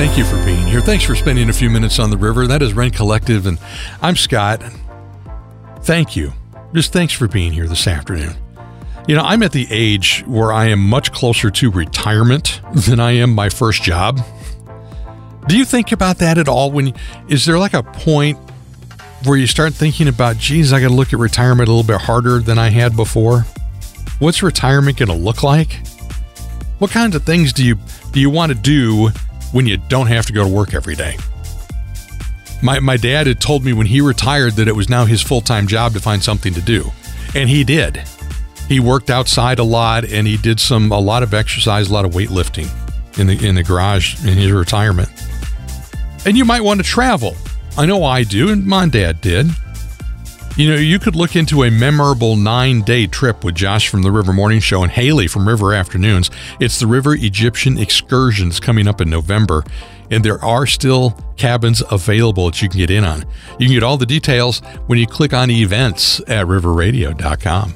Thank you for being here. Thanks for spending a few minutes on the river. That is Rent Collective, and I'm Scott. Thank you. Just thanks for being here this afternoon. You know, I'm at the age where I am much closer to retirement than I am my first job. Do you think about that at all? Is there like a point where you start thinking about, geez, I got to look at retirement a little bit harder than I had before? What's retirement going to look like? What kinds of things do you want to do when you don't have to go to work every day? My dad had told me when he retired that it was now his full-time job to find something to do. And he did. He worked outside a lot, and he did a lot of exercise, a lot of weightlifting in the garage in his retirement. And you might want to travel. I know I do, and my dad did. You know, you could look into a memorable 9-day trip with Josh from the River Morning Show and Haley from River Afternoons. It's the River Egyptian Excursions coming up in November, and there are still cabins available that you can get in on. You can get all the details when you click on events at riverradio.com.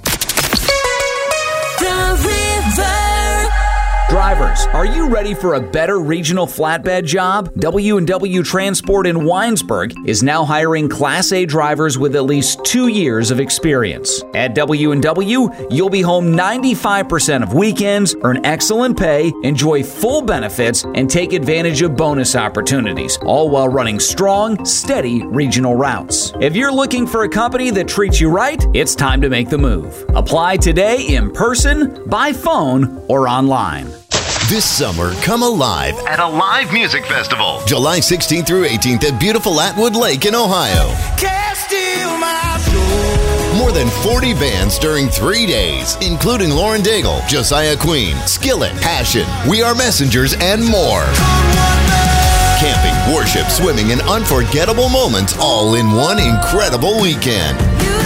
Drivers, are you ready for a better regional flatbed job? W&W Transport in Winesburg is now hiring Class A drivers with at least 2 years of experience. At W&W, you'll be home 95% of weekends, earn excellent pay, enjoy full benefits, and take advantage of bonus opportunities, all while running strong, steady regional routes. If you're looking for a company that treats you right, it's time to make the move. Apply today in person, by phone, or online. This summer, come alive at a live music festival. July 16th through 18th at beautiful Atwood Lake in Ohio. Can't steal my soul. More than 40 bands during 3 days, including Lauren Daigle, Josiah Queen, Skillet, Passion, We Are Messengers, and more. Camping, worship, swimming, and unforgettable moments all in one incredible weekend.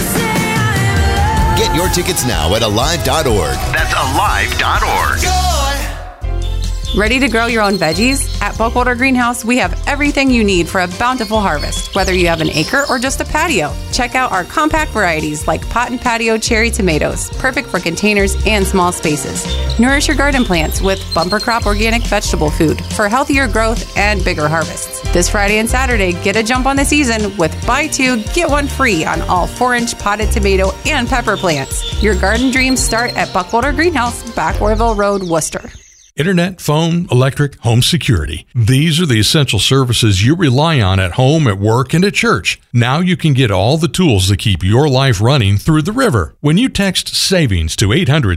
Get your tickets now at alive.org. That's alive.org. Ready to grow your own veggies? At Buckwater Greenhouse, we have everything you need for a bountiful harvest, whether you have an acre or just a patio. Check out our compact varieties like pot and patio cherry tomatoes, perfect for containers and small spaces. Nourish your garden plants with bumper crop organic vegetable food for healthier growth and bigger harvests. This Friday and Saturday, get a jump on the season with buy 2, get 1 free on all 4-inch potted tomato and pepper plants. Your garden dreams start at Buckwater Greenhouse, Backwardville Road, Worcester. Internet, phone, electric, home security. These are the essential services you rely on at home, at work, and at church. Now you can get all the tools that keep your life running through the river. When you text SAVINGS to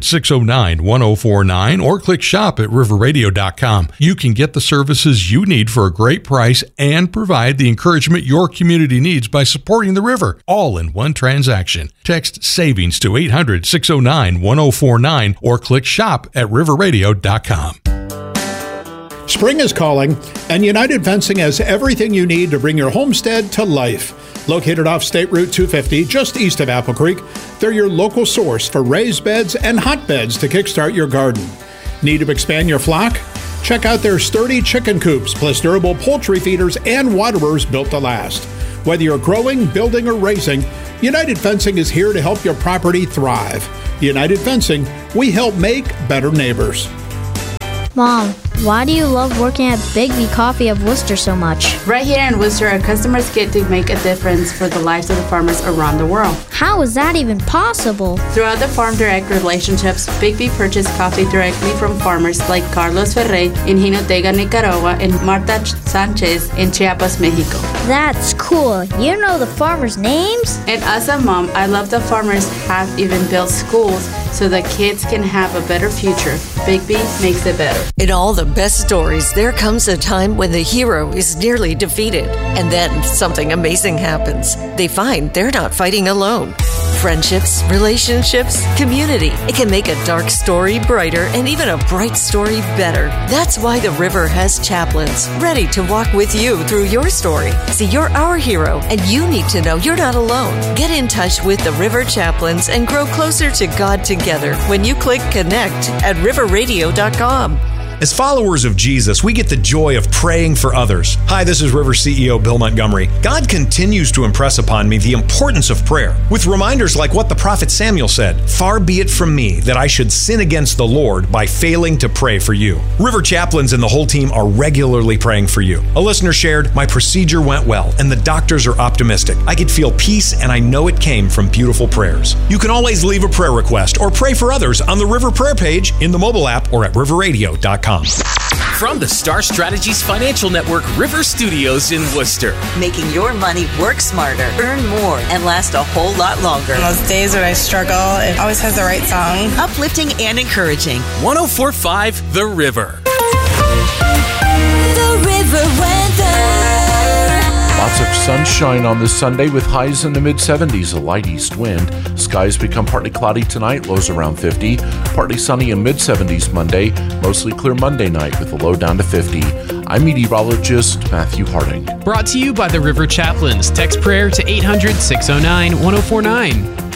800-609-1049 or click shop at riverradio.com, you can get the services you need for a great price and provide the encouragement your community needs by supporting the river, all in one transaction. Text SAVINGS to 800-609-1049 or click shop at riverradio.com. Spring is calling, and United Fencing has everything you need to bring your homestead to life. Located off State Route 250, just east of Apple Creek, they're your local source for raised beds and hotbeds to kickstart your garden. Need to expand your flock? Check out their sturdy chicken coops, plus durable poultry feeders and waterers built to last. Whether you're growing, building, or raising, United Fencing is here to help your property thrive. United Fencing, we help make better neighbors. Mom, why do you love working at Bigby Coffee of Worcester so much? Right here in Worcester, our customers get to make a difference for the lives of the farmers around the world. How is that even possible? Throughout the Farm Direct relationships, Bigby purchased coffee directly from farmers like Carlos Ferrey in Jinotega, Nicaragua, and Marta Sanchez in Chiapas, Mexico. That's cool. You know the farmers' names? And as a mom, I love the farmers have even built schools so that kids can have a better future. Bigby makes it better. In all the best stories, there comes a time when the hero is nearly defeated. And then something amazing happens. They find they're not fighting alone. Friendships, relationships, community. It can make a dark story brighter and even a bright story better. That's why the river has chaplains ready to walk with you through your story. See, you're our hero, and you need to know you're not alone. Get in touch with the River Chaplains and grow closer to God together when you click connect at riverradio.com. As followers of Jesus, we get the joy of praying for others. Hi, this is River CEO Bill Montgomery. God continues to impress upon me the importance of prayer, with reminders like what the prophet Samuel said, "Far be it from me that I should sin against the Lord by failing to pray for you." River chaplains and the whole team are regularly praying for you. A listener shared, "My procedure went well, and the doctors are optimistic. I could feel peace, and I know it came from beautiful prayers." You can always leave a prayer request or pray for others on the River Prayer page, in the mobile app, or at riverradio.com. From the Star Strategies Financial Network River Studios in Worcester. Making your money work smarter, earn more, and last a whole lot longer. On those days when I struggle, it always has the right song. Uplifting and encouraging. 104.5 The River. The River weather. Lots of sunshine on this Sunday with highs in the mid-70s, a light east wind. Skies become partly cloudy tonight, lows around 50. Partly sunny and mid-70s Monday, mostly clear Monday night with a low down to 50. I'm meteorologist Matthew Harding. Brought to you by the River Chaplains. Text prayer to 800-609-1049.